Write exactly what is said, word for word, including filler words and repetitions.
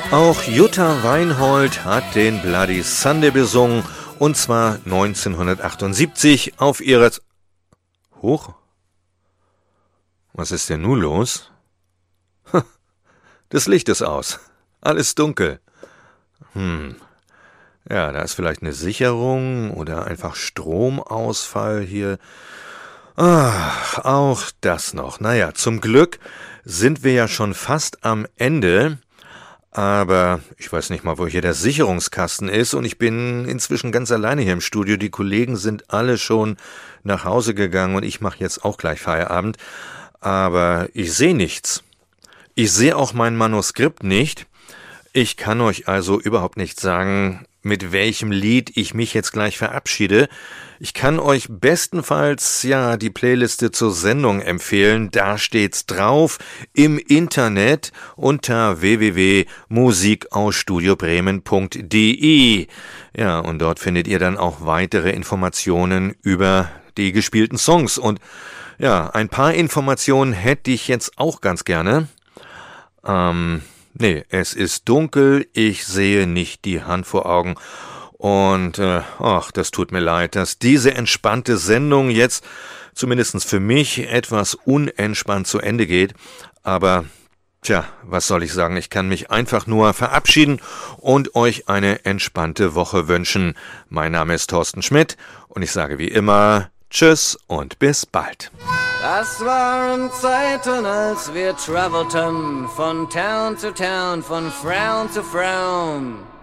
Auch Jutta Weinhold hat den Bloody Sunday besungen, und zwar neunzehnhundertachtundsiebzig auf ihrer... Z- Huch? Was ist denn nun los? Das Licht ist aus. Alles dunkel. Hm. Ja, da ist vielleicht eine Sicherung oder einfach Stromausfall hier. Ach, auch das noch. Naja, zum Glück sind wir ja schon fast am Ende. Aber ich weiß nicht mal, wo hier der Sicherungskasten ist, und ich bin inzwischen ganz alleine hier im Studio. Die Kollegen sind alle schon nach Hause gegangen und ich mache jetzt auch gleich Feierabend. Aber ich sehe nichts. Ich sehe auch mein Manuskript nicht. Ich kann euch also überhaupt nicht sagen, mit welchem Lied ich mich jetzt gleich verabschiede. Ich kann euch bestenfalls ja die Playliste zur Sendung empfehlen. Da steht's drauf im Internet unter w w w punkt musik aus studio bremen punkt d e. Ja, und dort findet ihr dann auch weitere Informationen über die gespielten Songs. Und ja, ein paar Informationen hätte ich jetzt auch ganz gerne. Ähm... Nee, es ist dunkel, ich sehe nicht die Hand vor Augen und, äh, ach, das tut mir leid, dass diese entspannte Sendung jetzt, zumindest für mich, etwas unentspannt zu Ende geht, aber, tja, was soll ich sagen, ich kann mich einfach nur verabschieden und euch eine entspannte Woche wünschen. Mein Name ist Thorsten Schmidt und ich sage wie immer, tschüss und bis bald. Das waren Zeiten, als wir travelten von Town zu Town, von Frown zu Frown.